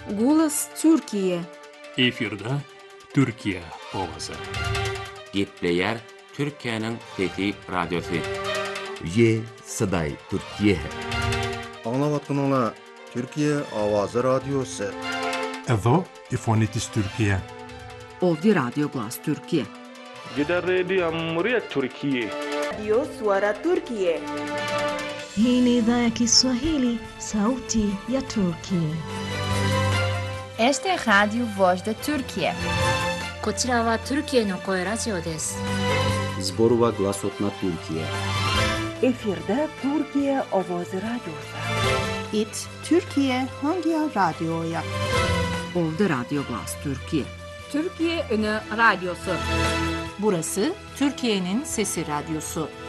Голос Türkiye. Efirde Türkiye ovazy. Gepleyer Türkiye'nin Fethi Radyosu. Ye Saday Türkiye. Anlavatkanlar Türkiye Avazı Radyosu. Edo Ifonitis Türkiye. Ovdje Radio Glas Türkiye. Gidan rediyon muryar Turkiye. Radio Swara Turkiye. Hii ni idhaa ya Kiswahili, sauti ya Turkiye. Este es Radio Voz de Turkiye. こちらはトルキエの声ラジオです。 Zborova Glasotna Türkiye. Efirde Türkiye Avazı Radyosu. İt Türkiye Hangi Radyo'ya? Ovdje Radio Glas Türkiye. Türkiye Ünü Radyosu. Burası Türkiye'nin Sesi Radyosu.